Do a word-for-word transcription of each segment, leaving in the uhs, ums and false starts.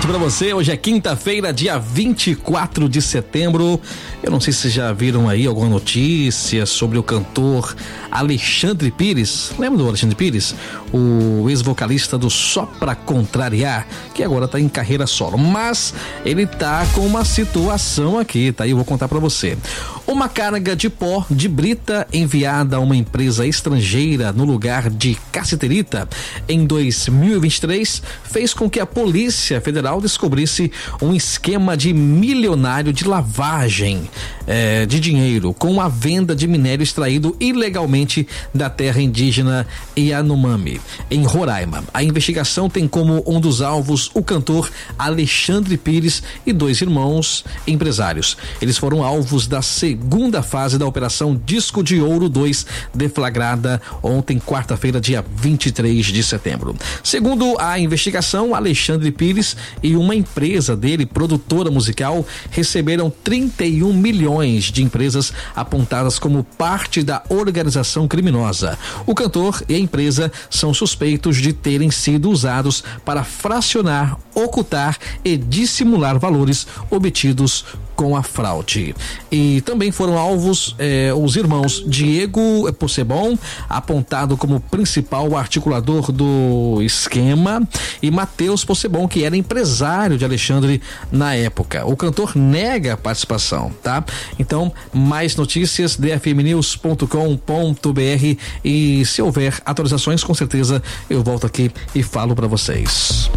pra você. Hoje é quinta-feira, dia vinte e quatro de setembro. Eu não sei se vocês já viram aí alguma notícia sobre o cantor Alexandre Pires. Lembra do Alexandre Pires? O ex-vocalista do Só Pra Contrariar, que agora tá em carreira solo. Mas ele tá com uma situação aqui, tá? E eu vou contar pra você. Uma carga de pó de brita enviada a uma empresa estrangeira no lugar de Cassiterita em dois mil e vinte e três fez com que a Polícia Federal descobrisse um esquema de milionário de lavagem eh, de dinheiro com a venda de minério extraído ilegalmente da terra indígena Yanomami, em Roraima. A investigação tem como um dos alvos o cantor Alexandre Pires e dois irmãos empresários. Eles foram alvos da segunda fase da Operação Disco de Ouro dois, deflagrada ontem, quarta-feira, dia vinte e três de setembro. Segundo a investigação, Alexandre Pires e uma empresa dele, produtora musical, receberam trinta e um milhões de empresas apontadas como parte da organização criminosa. O cantor e a empresa são suspeitos de terem sido usados para fracionar, ocultar e dissimular valores obtidos com a fraude. E também foram alvos eh, os irmãos Diego Possebon, apontado como principal articulador do esquema, e Matheus Possebon, que era empresário de Alexandre na época. O cantor nega a participação, tá? Então, mais notícias, d f m news ponto com ponto b r, e se houver atualizações, com certeza eu volto aqui e falo pra vocês.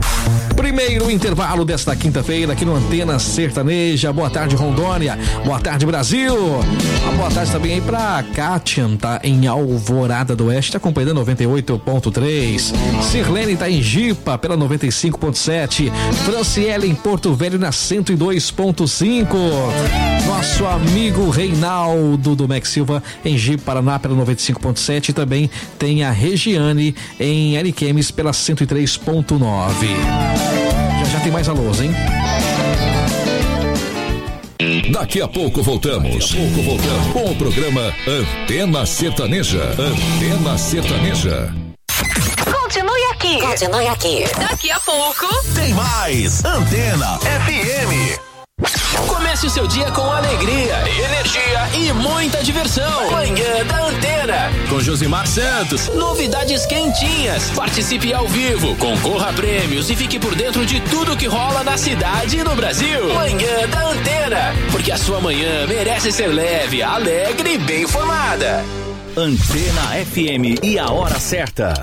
Primeiro intervalo desta quinta-feira aqui no Antena Sertaneja. Boa tarde, Rondônia. Boa tarde, Brasil. Uma boa tarde também aí pra Kátian, tá em Alvorada do Oeste, acompanhando noventa e oito ponto três. Sirlene tá em Jipa pela noventa e cinco ponto sete. Franciele em Porto Velho na cento e dois ponto cinco. Nosso amigo Reinaldo do Max Silva em Jipa, Paraná pela noventa e cinco ponto sete. E também tem a Regiane em Ariquemes pela cento e três ponto nove. Já já tem mais alôs, hein? Daqui a pouco voltamos. Daqui a pouco voltamos com o programa Antena Sertaneja. Antena Sertaneja. Continue aqui. Continue aqui. Daqui a pouco tem mais Antena F M. Comece o seu dia com alegria, energia e muita diversão. Manhã da Antena, com Josimar Santos. Novidades quentinhas. Participe ao vivo, concorra a prêmios e fique por dentro de tudo que rola na cidade e no Brasil. Manhã da Antena, porque a sua manhã merece ser leve, alegre e bem informada. Antena F M e a hora certa.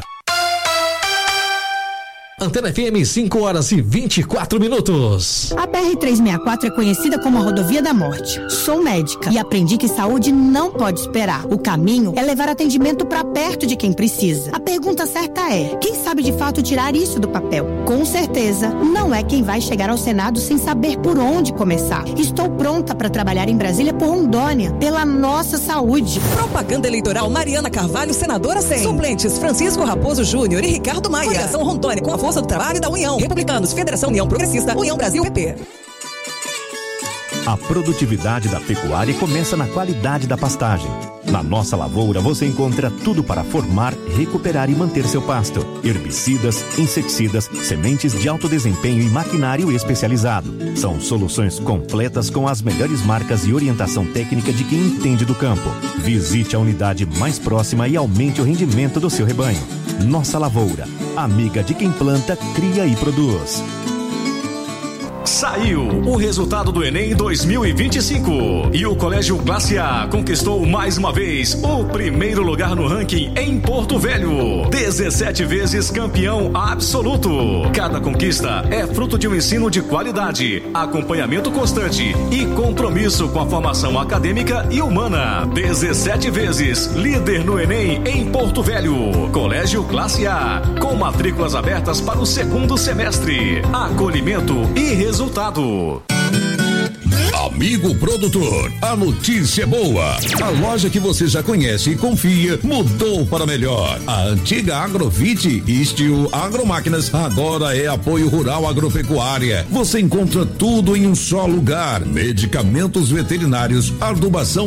Antena F M, cinco horas e vinte e quatro minutos. A B R trezentos e sessenta e quatro é conhecida como a rodovia da morte. Sou médica e aprendi que saúde não pode esperar. O caminho é levar atendimento para perto de quem precisa. A pergunta certa é: quem sabe de fato tirar isso do papel? Com certeza, não é quem vai chegar ao Senado sem saber por onde começar. Estou pronta para trabalhar em Brasília por Rondônia, pela nossa saúde. Propaganda eleitoral Mariana Carvalho, senadora cem. Suplentes Francisco Raposo Júnior e Ricardo Maia. Coligação Rondônia com a Força do Trabalho da União, Republicanos, Federação União Progressista, União Brasil P P. A produtividade da pecuária começa na qualidade da pastagem. Na nossa lavoura você encontra tudo para formar, recuperar e manter seu pasto. Herbicidas, inseticidas, sementes de alto desempenho e maquinário especializado. São soluções completas com as melhores marcas e orientação técnica de quem entende do campo. Visite a unidade mais próxima e aumente o rendimento do seu rebanho. Nossa lavoura, amiga de quem planta, cria e produz. Saiu o resultado do Enem dois mil e vinte e cinco e o Colégio Classe A conquistou mais uma vez o primeiro lugar no ranking em Porto Velho. dezessete vezes campeão absoluto. Cada conquista é fruto de um ensino de qualidade, acompanhamento constante e compromisso com a formação acadêmica e humana. dezessete vezes líder no Enem em Porto Velho. Colégio Classe A, com matrículas abertas para o segundo semestre. Acolhimento e resultado. Resultado. Amigo produtor, a notícia é boa. A loja que você já conhece e confia mudou para melhor. A antiga Agrofit e Steel Agromáquinas agora é apoio rural agropecuária. Você encontra tudo em um só lugar: medicamentos veterinários, adubação